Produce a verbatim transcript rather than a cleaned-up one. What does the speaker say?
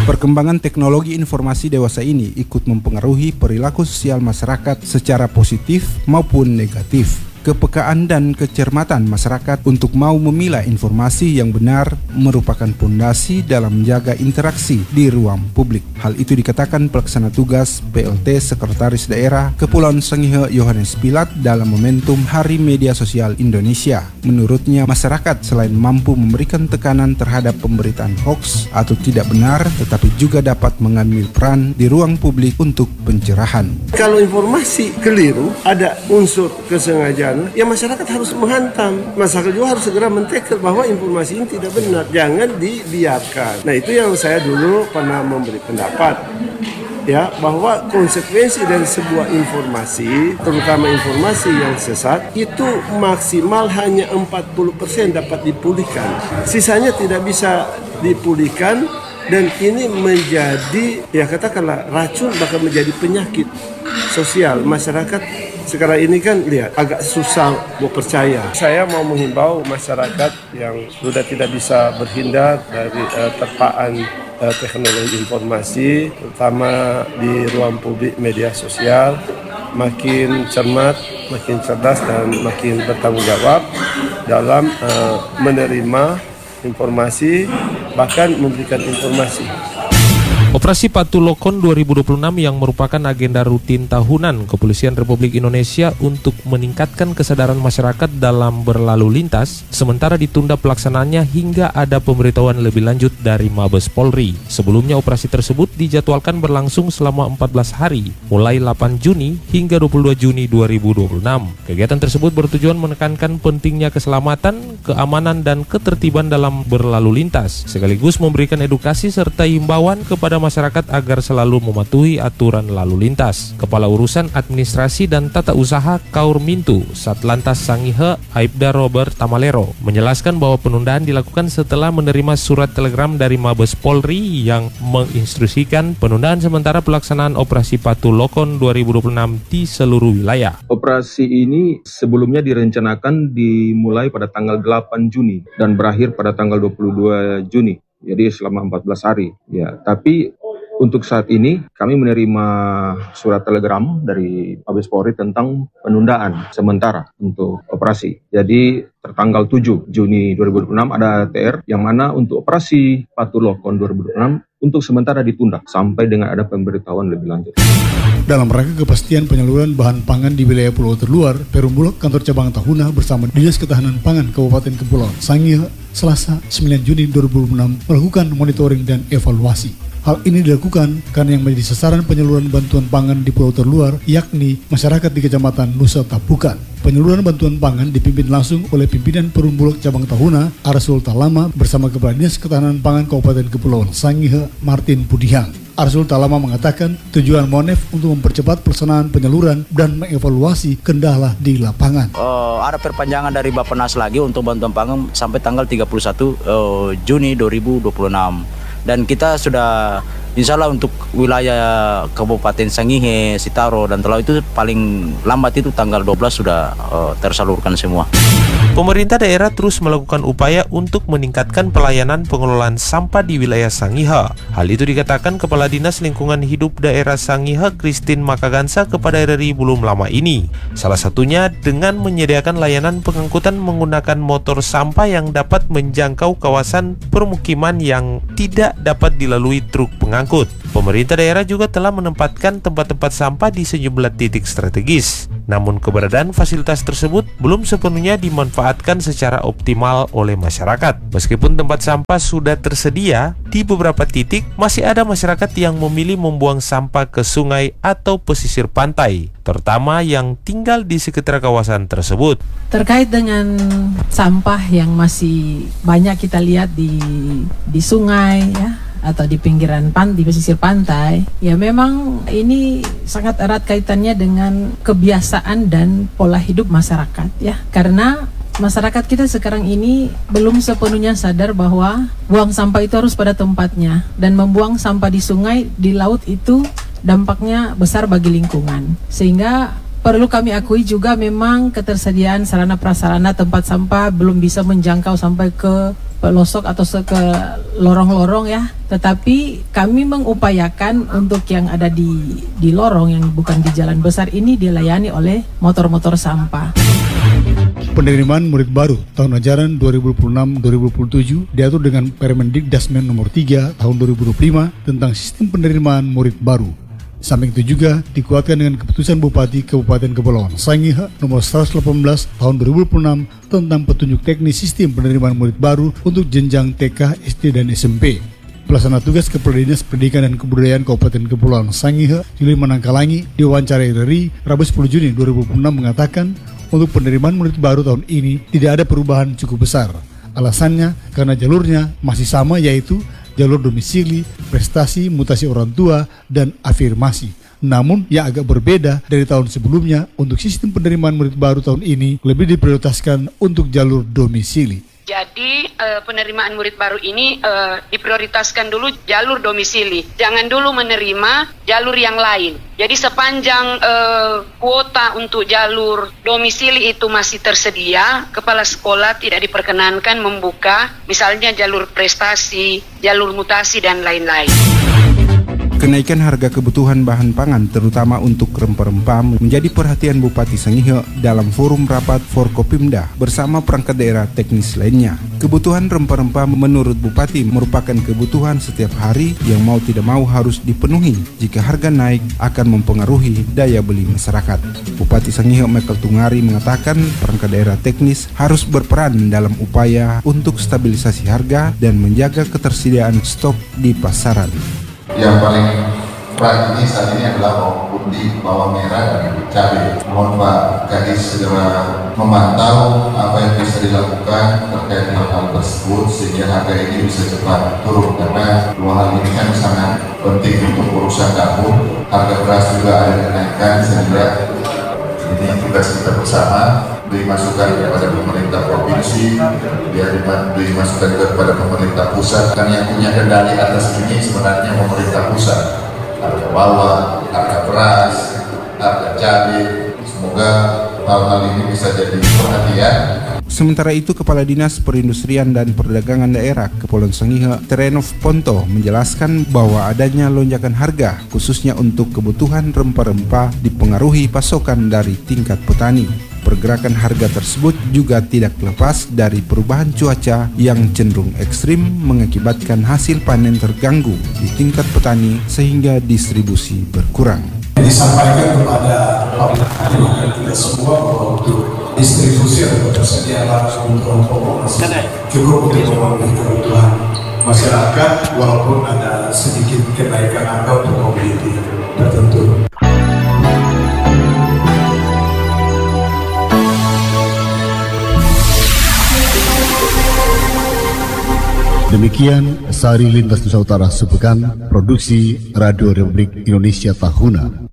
Perkembangan teknologi informasi dewasa ini ikut mempengaruhi perilaku sosial masyarakat secara positif maupun negatif. Kepekaan dan kecermatan masyarakat untuk mau memilah informasi yang benar merupakan pondasi dalam menjaga interaksi di ruang publik. Hal itu dikatakan pelaksana tugas P L T Sekretaris Daerah Kepulauan Sangihe Yohanes Pilat dalam momentum Hari Media Sosial Indonesia. Menurutnya, masyarakat selain mampu memberikan tekanan terhadap pemberitaan hoaks atau tidak benar, tetapi juga dapat mengambil peran di ruang publik untuk pencerahan. Kalau informasi keliru, ada unsur kesengajaan, ya masyarakat harus menghantam. Masyarakat juga harus segera mentekel bahwa informasi ini tidak benar, jangan dibiarkan. Nah, itu yang saya dulu pernah memberi pendapat, ya, bahwa konsekuensi dari sebuah informasi, terutama informasi yang sesat, itu maksimal hanya empat puluh persen dapat dipulihkan. Sisanya tidak bisa dipulihkan, dan ini menjadi, ya katakanlah, racun, bahkan menjadi penyakit sosial masyarakat. Sekarang ini kan lihat agak susah mau percaya. Saya mau menghimbau masyarakat yang sudah tidak bisa berhindar dari uh, terpaan uh, teknologi informasi, terutama di ruang publik media sosial, makin cermat, makin cerdas, dan makin bertanggung jawab dalam uh, menerima informasi, bahkan memberikan informasi. Operasi Patuh Lokon dua ribu dua puluh enam yang merupakan agenda rutin tahunan Kepolisian Republik Indonesia untuk meningkatkan kesadaran masyarakat dalam berlalu lintas, sementara ditunda pelaksanaannya hingga ada pemberitahuan lebih lanjut dari Mabes Polri. Sebelumnya operasi tersebut dijadwalkan berlangsung selama empat belas hari, mulai delapan Juni hingga dua puluh dua Juni dua ribu dua puluh enam. Kegiatan tersebut bertujuan menekankan pentingnya keselamatan, keamanan, dan ketertiban dalam berlalu lintas, sekaligus memberikan edukasi serta himbauan kepada masyarakat agar selalu mematuhi aturan lalu lintas. Kepala Urusan Administrasi dan Tata Usaha Kaur Mintu, Satlantas Sangihe, Aibda Robert Tamalero, menjelaskan bahwa penundaan dilakukan setelah menerima surat telegram dari Mabes Polri yang menginstruksikan penundaan sementara pelaksanaan Operasi Patuh Lokon dua ribu dua puluh enam di seluruh wilayah. Operasi ini sebelumnya direncanakan dimulai pada tanggal delapan Juni dan berakhir pada tanggal dua puluh dua Juni. Jadi selama empat belas hari. Ya, tapi untuk saat ini kami menerima surat telegram dari Mabes Polri tentang penundaan sementara untuk operasi. Jadi tertanggal tujuh Juni dua ribu dua puluh enam ada T R yang mana untuk operasi Patuh Lokon dua ribu dua puluh enam untuk sementara ditunda sampai dengan ada pemberitahuan lebih lanjut. Dalam rangka kepastian penyaluran bahan pangan di wilayah Pulau Terluar, Perum Bulog Kantor Cabang Tahuna bersama Dinas Ketahanan Pangan Kabupaten Kepulauan Sangihe Selasa sembilan Juni dua ribu dua puluh enam melakukan monitoring dan evaluasi. Hal ini dilakukan karena yang menjadi sasaran penyaluran bantuan pangan di Pulau Terluar yakni masyarakat di Kecamatan Nusa Tapukan. Penyaluran bantuan pangan dipimpin langsung oleh pimpinan Perum Bulog Cabang Tahuna Arsul Talama bersama Kepala Dinas Ketahanan Pangan Kabupaten Kepulauan Sangihe Martin Pudihang. Arsul Talama mengatakan tujuan Monef untuk mempercepat pelaksanaan penyaluran dan mengevaluasi kendala di lapangan. Uh, ada perpanjangan dari Bappenas lagi untuk bantuan pangan sampai tanggal tiga puluh satu uh, Juni dua ribu dua puluh enam. Dan kita sudah insya Allah untuk wilayah Kabupaten Sangihe, Sitaro, dan Telau itu paling lambat itu tanggal dua belas sudah uh, tersalurkan semua. Pemerintah daerah terus melakukan upaya untuk meningkatkan pelayanan pengelolaan sampah di wilayah Sangihe. Hal itu dikatakan Kepala Dinas Lingkungan Hidup Daerah Sangihe Christine Makagansa kepada R R I belum lama ini. Salah satunya dengan menyediakan layanan pengangkutan menggunakan motor sampah yang dapat menjangkau kawasan permukiman yang tidak dapat dilalui truk pengangkut. Pemerintah daerah juga telah menempatkan tempat-tempat sampah di sejumlah titik strategis. Namun keberadaan fasilitas tersebut belum sepenuhnya dimanfaatkan secara optimal oleh masyarakat. Meskipun tempat sampah sudah tersedia, di beberapa titik masih ada masyarakat yang memilih membuang sampah ke sungai atau pesisir pantai, terutama yang tinggal di sekitar kawasan tersebut. Terkait dengan sampah yang masih banyak kita lihat di di sungai ya, atau di pinggiran pantai, di pesisir pantai, ya memang ini sangat erat kaitannya dengan kebiasaan dan pola hidup masyarakat ya. Karena masyarakat kita sekarang ini belum sepenuhnya sadar bahwa buang sampah itu harus pada tempatnya, dan membuang sampah di sungai, di laut itu dampaknya besar bagi lingkungan. Sehingga perlu kami akui juga memang ketersediaan sarana prasarana tempat sampah belum bisa menjangkau sampai ke pelosok atau ke lorong-lorong ya. Tetapi kami mengupayakan untuk yang ada di di lorong yang bukan di jalan besar ini dilayani oleh motor-motor sampah. Penerimaan murid baru tahun ajaran dua ribu dua puluh enam dua ribu dua puluh tujuh diatur dengan Permendikdasmen nomor tiga tahun dua ribu dua puluh lima tentang sistem penerimaan murid baru. Samping itu juga dikuatkan dengan keputusan Bupati Kabupaten Kepulauan Sangihe nomor seratus delapan belas tahun dua ribu dua puluh enam tentang petunjuk teknis sistem penerimaan murid baru untuk jenjang T K, S D, dan S M P. Pelaksana tugas Kepala Dinas Pendidikan dan Kebudayaan Kabupaten Kepulauan Sangihe, Juli Manangkalangi, diwawancarai R R I Rabu sepuluh Juni dua ribu dua puluh enam mengatakan untuk penerimaan murid baru tahun ini tidak ada perubahan cukup besar. Alasannya karena jalurnya masih sama, yaitu jalur domisili, prestasi, mutasi orang tua, dan afirmasi. Namun yang agak berbeda dari tahun sebelumnya, untuk sistem penerimaan murid baru tahun ini lebih diprioritaskan untuk jalur domisili. Jadi eh, penerimaan murid baru ini eh, diprioritaskan dulu jalur domisili. Jangan dulu menerima jalur yang lain. Jadi sepanjang eh, kuota untuk jalur domisili itu masih tersedia, kepala sekolah tidak diperkenankan membuka misalnya jalur prestasi, jalur mutasi, dan lain-lain. Kenaikan harga kebutuhan bahan pangan terutama untuk rempah-rempah menjadi perhatian Bupati Sangihe dalam forum rapat Forkopimda bersama perangkat daerah teknis lainnya. Kebutuhan rempah-rempah menurut Bupati merupakan kebutuhan setiap hari yang mau tidak mau harus dipenuhi. Jika harga naik akan mempengaruhi daya beli masyarakat. Bupati Sangihe Michael Tungari mengatakan perangkat daerah teknis harus berperan dalam upaya untuk stabilisasi harga dan menjaga ketersediaan stok di pasaran. Yang paling berat ini saat ini adalah bawang putih, bawang merah, dan cabai. Mohon Pak Kadis segera memantau apa yang bisa dilakukan terkait dengan hal tersebut sehingga harga ini bisa cepat turun, karena dua hal ini kan sangat penting untuk urusan dapur. Harga beras juga ada kenaikan sehingga ini tugas kita bersama. Beri masukan kepada pemerintah provinsi, biar beri masukan kepada pemerintah pusat. Kan yang punya kendali atas ini sebenarnya pemerintah pusat. Harga bawang, harga beras, harga cabai. Semoga hal-hal ini bisa jadi perhatian. Sementara itu, Kepala Dinas Perindustrian dan Perdagangan Daerah Kepulauan Sangihe, Terenov Ponto, menjelaskan bahwa adanya lonjakan harga, khususnya untuk kebutuhan rempah-rempah, dipengaruhi pasokan dari tingkat petani. Pergerakan harga tersebut juga tidak lepas dari perubahan cuaca yang cenderung ekstrim mengakibatkan hasil panen terganggu di tingkat petani sehingga distribusi berkurang. Disampaikan kepada petani dan kita semua bahwa untuk distribusi atau persediaan kebutuhan pokok masih cukup untuk memenuhi kebutuhan masyarakat, walaupun ada sedikit kenaikan harga untuk komoditi tertentu. Demikian Sari Lintas Nusa Utara sepekan, produksi Radio Republik Indonesia Tahuna.